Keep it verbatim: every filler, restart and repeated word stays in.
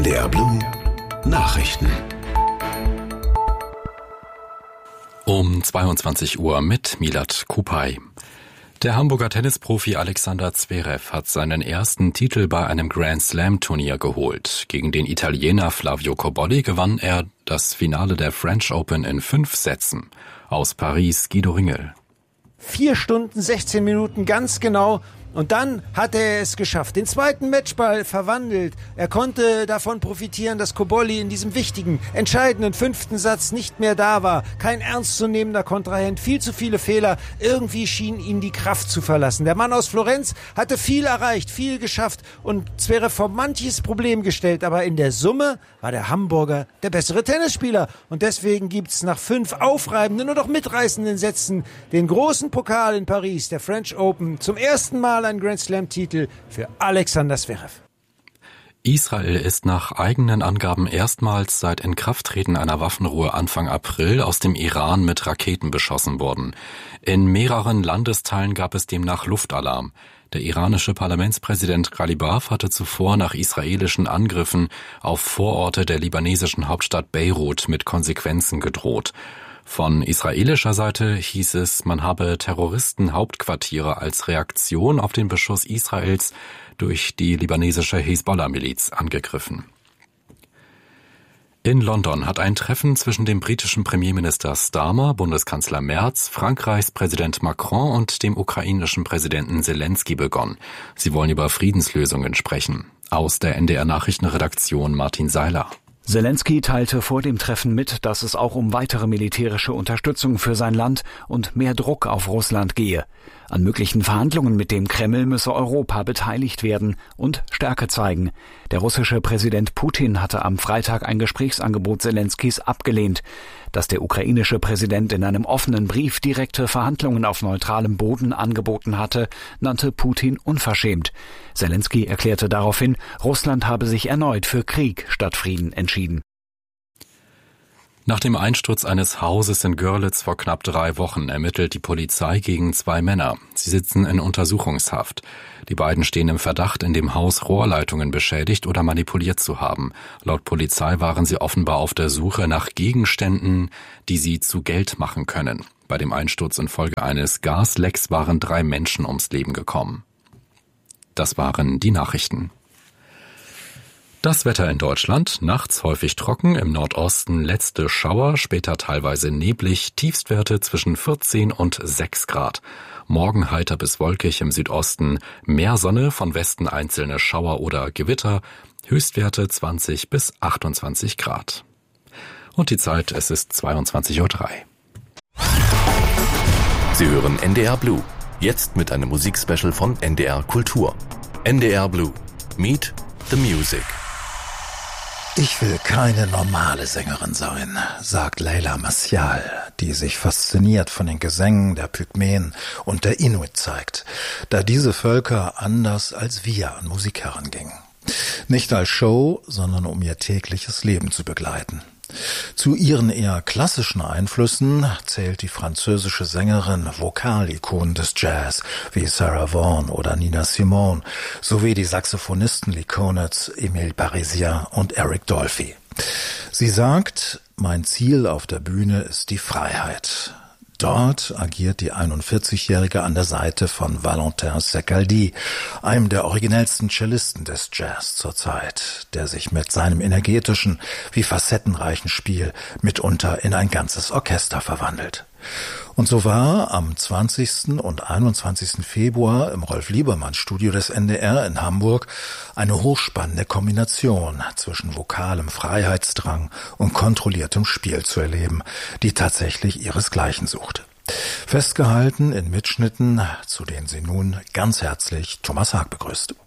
D R Blue Nachrichten. Um zweiundzwanzig Uhr mit Milad Kupay. Der Hamburger Tennisprofi Alexander Zverev hat seinen ersten Titel bei einem Grand Slam Turnier geholt. Gegen den Italiener Flavio Cobolli gewann er das Finale der French Open in fünf Sätzen. Aus Paris Guido Ringel. Vier Stunden, sechzehn Minuten ganz genau. Und dann hat er es geschafft. Den zweiten Matchball verwandelt. Er konnte davon profitieren, dass Cobolli in diesem wichtigen, entscheidenden fünften Satz nicht mehr da war. Kein ernstzunehmender Kontrahent, viel zu viele Fehler. Irgendwie schien ihn die Kraft zu verlassen. Der Mann aus Florenz hatte viel erreicht, viel geschafft und Zverev vor manches Problem gestellt. Aber in der Summe war der Hamburger der bessere Tennisspieler. Und deswegen gibt's nach fünf aufreibenden und auch mitreißenden Sätzen den großen Pokal in Paris, der French Open, zum ersten Mal ein Grand Slam-Titel für Alexander Zverev. Israel ist nach eigenen Angaben erstmals seit Inkrafttreten einer Waffenruhe Anfang April aus dem Iran mit Raketen beschossen worden. In mehreren Landesteilen gab es demnach Luftalarm. Der iranische Parlamentspräsident Ghalibaf hatte zuvor nach israelischen Angriffen auf Vororte der libanesischen Hauptstadt Beirut mit Konsequenzen gedroht. Von israelischer Seite hieß es, man habe Terroristenhauptquartiere als Reaktion auf den Beschuss Israels durch die libanesische Hezbollah-Miliz angegriffen. In London hat ein Treffen zwischen dem britischen Premierminister Starmer, Bundeskanzler Merz, Frankreichs Präsident Macron und dem ukrainischen Präsidenten Zelensky begonnen. Sie wollen über Friedenslösungen sprechen. Aus der N D R-Nachrichtenredaktion Martin Seiler. Zelensky teilte vor dem Treffen mit, dass es auch um weitere militärische Unterstützung für sein Land und mehr Druck auf Russland gehe. An möglichen Verhandlungen mit dem Kreml müsse Europa beteiligt werden und Stärke zeigen. Der russische Präsident Putin hatte am Freitag ein Gesprächsangebot Zelenskys abgelehnt. Dass der ukrainische Präsident in einem offenen Brief direkte Verhandlungen auf neutralem Boden angeboten hatte, nannte Putin unverschämt. Zelensky erklärte daraufhin, Russland habe sich erneut für Krieg statt Frieden entschieden. Nach dem Einsturz eines Hauses in Görlitz vor knapp drei Wochen ermittelt die Polizei gegen zwei Männer. Sie sitzen in Untersuchungshaft. Die beiden stehen im Verdacht, in dem Haus Rohrleitungen beschädigt oder manipuliert zu haben. Laut Polizei waren sie offenbar auf der Suche nach Gegenständen, die sie zu Geld machen können. Bei dem Einsturz infolge eines Gaslecks waren drei Menschen ums Leben gekommen. Das waren die Nachrichten. Das Wetter in Deutschland, nachts häufig trocken, im Nordosten letzte Schauer, später teilweise neblig, Tiefstwerte zwischen vierzehn und sechs Grad. Morgen heiter bis wolkig im Südosten, mehr Sonne, von Westen einzelne Schauer oder Gewitter, Höchstwerte zwanzig bis achtundzwanzig Grad. Und die Zeit, es ist zweiundzwanzig Uhr drei. Sie hören N D R Blue, jetzt mit einem Musikspecial von N D R Kultur. N D R Blue, Meet the Music. Ich will keine normale Sängerin sein, sagt Leila Martial, die sich fasziniert von den Gesängen der Pygmäen und der Inuit zeigt, da diese Völker anders als wir an Musik herangingen. Nicht als Show, sondern um ihr tägliches Leben zu begleiten. Zu ihren eher klassischen Einflüssen zählt die französische Sängerin Vokalikonen des Jazz wie Sarah Vaughan oder Nina Simone sowie die Saxophonisten Lee Konitz, Emile Parisien und Eric Dolphy. Sie sagt, mein Ziel auf der Bühne ist die Freiheit. Dort agiert die einundvierzigjährige an der Seite von Valentin Secaldi, einem der originellsten Cellisten des Jazz zurzeit, der sich mit seinem energetischen wie facettenreichen Spiel mitunter in ein ganzes Orchester verwandelt. Und so war am zwanzigsten und einundzwanzigsten Februar im Rolf-Liebermann-Studio des N D R in Hamburg eine hochspannende Kombination zwischen vokalem Freiheitsdrang und kontrolliertem Spiel zu erleben, die tatsächlich ihresgleichen suchte. Festgehalten in Mitschnitten, zu denen sie nun ganz herzlich Thomas Haag begrüßt.